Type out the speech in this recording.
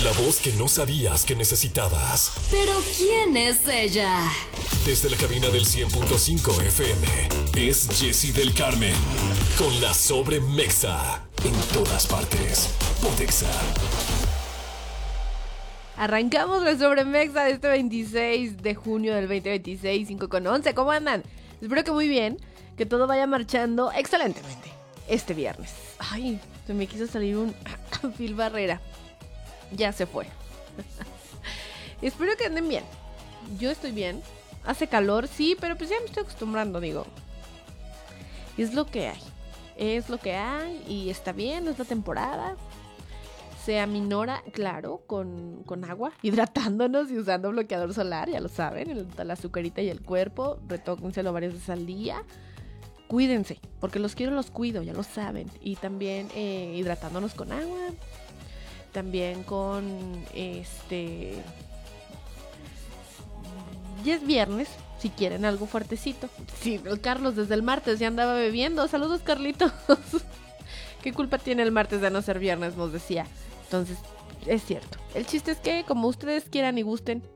La voz que no sabías que necesitabas. ¿Pero quién es ella? Desde la cabina del 100.5 FM, es Jessy del Carmen. Con la Sobremexa. En todas partes. Pontexa. Arrancamos la Sobremexa de este 26 de junio del 2026, 5:11. ¿Cómo andan? Espero que muy bien, que todo vaya marchando excelentemente este viernes. Ay, se me quiso salir un Phil Barrera. Ya se fue. Espero que anden bien. Yo estoy bien. Hace calor, sí, pero pues ya me estoy acostumbrando, digo. Es lo que hay. Es lo que hay y está bien, es la temporada. Se aminora, claro, con agua, hidratándonos y usando bloqueador solar, ya lo saben, la azucarita y el cuerpo, retóquenselo varias veces al día. Cuídense, porque los quiero, los cuido, ya lo saben. Y también hidratándonos con agua, también con ya es viernes, si quieren algo fuertecito. Sí, el Carlos desde el martes ya andaba bebiendo. Saludos, Carlitos. ¿Qué culpa tiene el martes de no ser viernes? Nos decía. Entonces, es cierto. El chiste es que como ustedes quieran y gusten,